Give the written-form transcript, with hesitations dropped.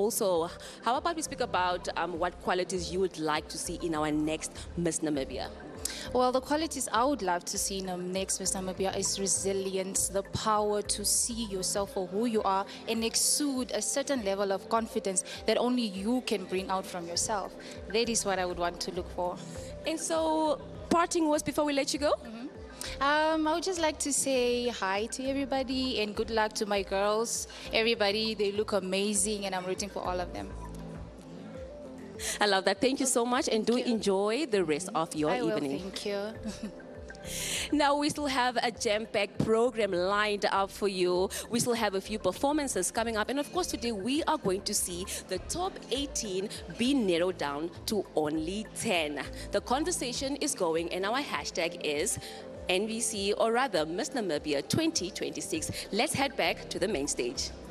also, how about we speak about what qualities you would like to see in our next Miss Namibia? Well, the qualities I would love to see in the next Miss Namibia is resilience, the power to see yourself for who you are and exude a certain level of confidence that only you can bring out from yourself. That is what I would want to look for. And so, parting words before we let you go? I would just like to say hi to everybody and good luck to my girls. Everybody, they look amazing and I'm rooting for all of them. I love that. Thank you so much, and do enjoy the rest of your evening. Will, thank you. Now we still have a jam-packed program lined up for you. We still have a few performances coming up, and of course today we are going to see the top 18 be narrowed down to only 10. The conversation is going, and our hashtag is NVC, or rather Miss Namibia 2026. Let's head back to the main stage.